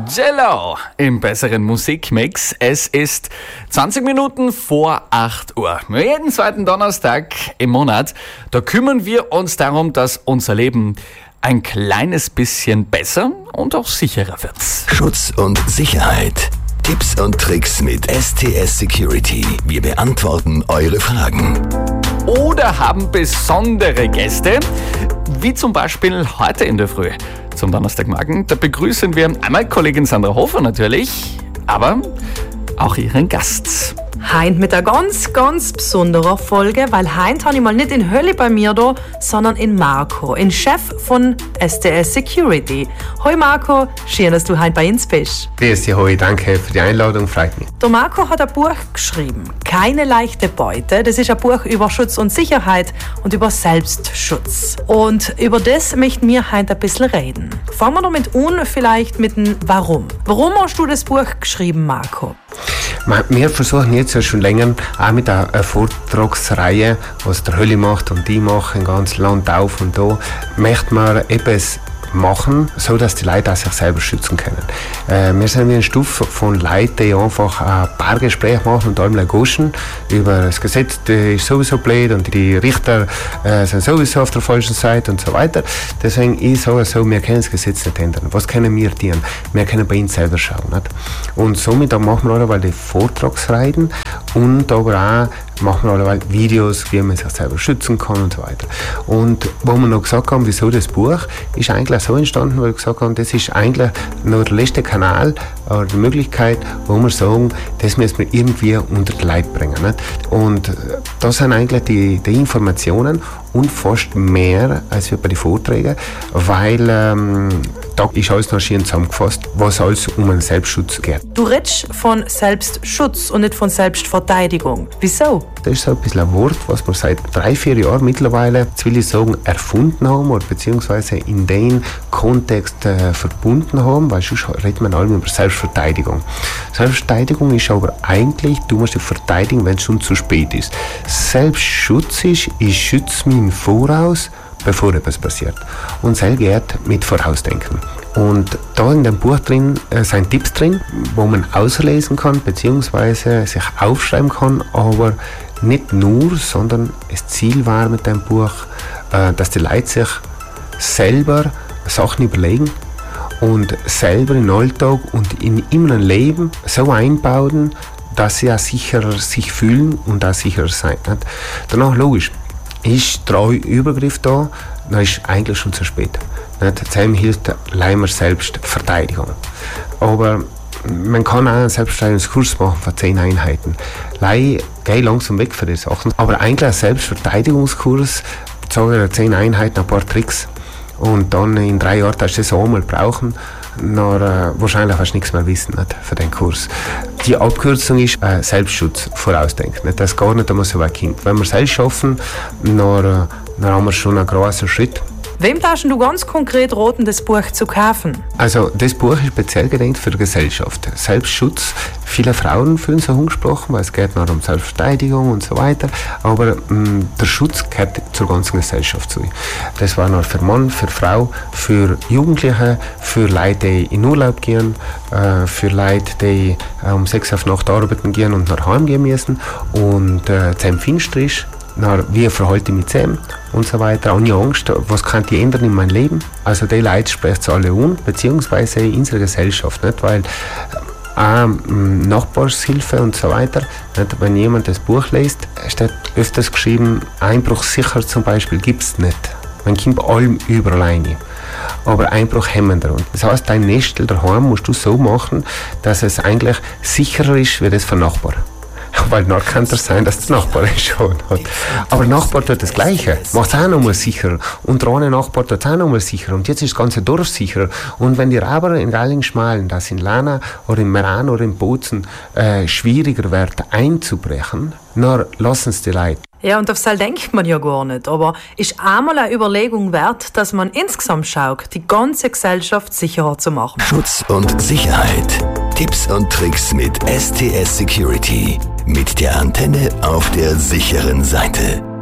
Jello im besseren Musikmix. Es ist 20 Minuten vor 8 Uhr. Jeden zweiten Donnerstag im Monat, da kümmern wir uns darum, dass unser Leben ein kleines bisschen besser und auch sicherer wird. Schutz und Sicherheit. Tipps und Tricks mit STS Security. Wir beantworten eure Fragen. Oder haben besondere Gäste, wie zum Beispiel heute in der Früh zum Donnerstagmorgen. Da begrüßen wir einmal Kollegin Sandra Hofer natürlich, aber auch ihren Gast. Heint mit einer ganz besonderen Folge, weil heint habe ich mal nicht in Hölle bei mir da, sondern in Marco, in Chef von STS Security. Hoi Marco, schön, dass du heint bei uns bist. Grüß dich, hoi, danke für die Einladung, freut mich. Der Marco hat ein Buch geschrieben, Keine leichte Beute. Das ist ein Buch über Schutz und Sicherheit und über Selbstschutz. Und über das möchten wir heint ein bisschen reden. Fangen wir damit an, vielleicht mit dem Warum. Warum hast du das Buch geschrieben, Marco? Wir versuchen jetzt ja schon länger, auch mit einer Vortragsreihe, was der Hölli macht und die machen, im ganzen Land auf und da, möchten wir etwas machen, so dass die Leute auch sich selber schützen können. Wir sind wie eine Stufe von Leuten, die einfach ein paar Gespräche machen und einmal guschen über das Gesetz, das ist sowieso blöd und die Richter sind sowieso auf der falschen Seite und so weiter. Deswegen, ich sage so, wir können das Gesetz nicht ändern. Was können wir tun? Wir können bei uns selber schauen. Nicht? Und somit machen wir alle die Vortragsreihen und aber auch machen wir alle Videos, wie man sich selber schützen kann und so weiter. Und wo wir noch gesagt haben, wieso das Buch, ist eigentlich so entstanden, weil wir gesagt haben, das ist eigentlich noch der letzte Kanal oder die Möglichkeit, wo wir sagen, das müssen wir irgendwie unter die Leute bringen. Nicht? Und das sind eigentlich die Informationen und fast mehr als wir bei den Vorträgen, weil da ist alles noch schön zusammengefasst, was alles um einen Selbstschutz geht. Du redest von Selbstschutz und nicht von Selbstverteidigung. Wieso? Das ist so ein bisschen ein Wort, was wir seit 3-4 Jahren mittlerweile, jetzt will ich sagen, erfunden haben oder beziehungsweise in den Kontext verbunden haben, weil sonst redet man allem über Selbstverteidigung. Selbstverteidigung ist aber eigentlich, du musst dich verteidigen, wenn es schon zu spät ist. Selbstschutz ist, ich schütze mich im Voraus, bevor etwas passiert. Und das geht mit Vorausdenken. Und da in dem Buch drin sind Tipps drin, wo man auslesen kann, beziehungsweise sich aufschreiben kann, aber nicht nur, sondern das Ziel war mit dem Buch, dass die Leute sich selber Sachen überlegen und selber im Alltag und in ihrem Leben so einbauen, dass sie auch sicherer sich fühlen und auch sicherer sein. Danach logisch, ist der Übergriff da, dann ist eigentlich schon zu spät. Zusammen hilft leider Selbstverteidigung. Aber man kann auch einen Selbstverteidigungskurs machen von 10 Einheiten. Gehe langsam weg von den Sachen. Aber eigentlich ein Selbstverteidigungskurs, sage ich 10 Einheiten, ein paar Tricks. Und dann in 3 Jahren hast du das einmal brauchen. Wahrscheinlich hast du nichts mehr wissen nicht, für den Kurs. Die Abkürzung ist Selbstschutz, vorausdenken. Nicht? Das gar nicht einmal so weit kommt. Wenn wir es selbst schaffen, dann haben wir schon einen großen Schritt. Wem darfst du ganz konkret raten, das Buch zu kaufen? Also das Buch ist speziell gedacht für die Gesellschaft. Selbstschutz. Viele Frauen fühlen sich angesprochen, weil es geht noch um Selbstverteidigung und so weiter. Aber der Schutz gehört zur ganzen Gesellschaft zu. Das war noch für Mann, für Frau, für Jugendliche, für Leute, die in Urlaub gehen, für Leute, die um 6 Uhr auf Nacht arbeiten gehen und nach Hause gehen müssen. Und zum Finster ist, wie verhalte ich mich zusammen und so weiter. Habe ich Angst, was kann ich ändern in meinem Leben? Also die Leute sprechen es alle an, beziehungsweise in unserer Gesellschaft. Nicht? Weil Nachbarshilfe und so weiter, nicht? Wenn jemand das Buch liest, steht öfters geschrieben, einbruchsicher zum Beispiel gibt es nicht. Man kommt allem überall rein. Aber Einbruch hemmender. Das heißt, dein Nestel daheim musst du so machen, dass es eigentlich sicherer ist, wie das für Nachbar. Weil dann kann es sein, dass der Nachbar es schon hat. Aber der Nachbar tut das Gleiche, macht es auch nochmal sicherer. Und der eine Nachbar tut es auch nochmal sicherer. Und jetzt ist das ganze Dorf sicherer. Und wenn die Räuber in Galling-Schmalen, das in Lana oder in Meran oder in Bozen schwieriger wird einzubrechen, dann lassen es die Leute. Ja, und auf das denkt man ja gar nicht. Aber ist einmal eine Überlegung wert, dass man insgesamt schaut, die ganze Gesellschaft sicherer zu machen. Schutz und Sicherheit. Tipps und Tricks mit STS Security. Mit der Antenne auf der sicheren Seite.